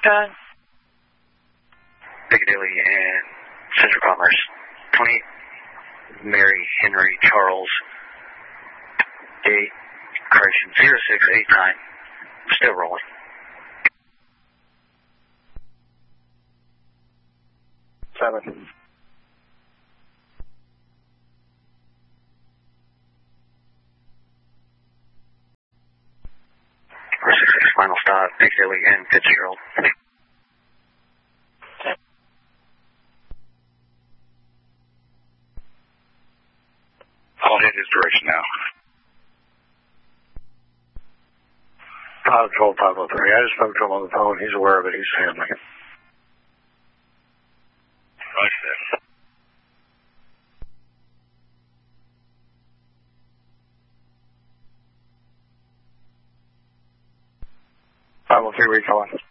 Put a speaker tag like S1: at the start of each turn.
S1: 10.
S2: Piccadilly and Central Commerce. 28 Mary Henry Charles. Gate, correction, 0689. Still rolling.
S3: Seven.
S2: 466 final stop, Piccadilly and Fitzgerald.
S4: I'll hit his direction now.
S3: 512-503. I just spoke to him on the phone. He's aware of it. He's handling it.
S4: Roger that.
S3: 503 recalling.